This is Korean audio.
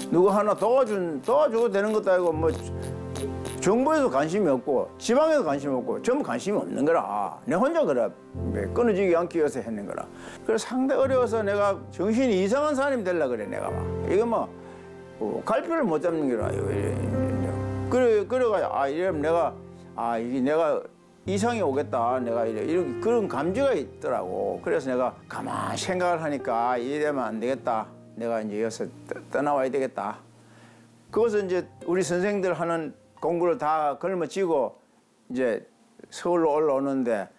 누구 하나 도와주고 되는 것도 아니고 뭐 정부에도 관심이 없고 지방에도 관심이 없고 전부 관심이 없는 거라. 내 혼자 그래 끊어지지 않기 위해서 했는 거라. 그래서 상당히 어려워서 내가 정신이 이상한 사람이 되려고 그래 내가 막. 이거 뭐 갈피를 못 잡는 거라. 그래가 이러면 이게 내가 이상이 오겠다. 내가 이런 그런 감지가 있더라고. 그래서 내가 가만히 생각을 하니까 이러면 안 되겠다. 내가 이제 여기서 떠나와야 되겠다. 그것은 이제 우리 선생들 하는 공부를 다 걸머쥐고 이제 서울로 올라오는데